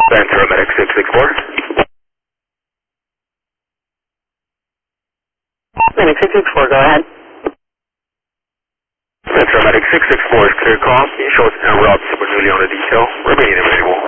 Ventura Medic 664. Medic 664, go ahead. Ventura Medic 664 is clear call. Can you show us en route super newly on the detail? Remaining available.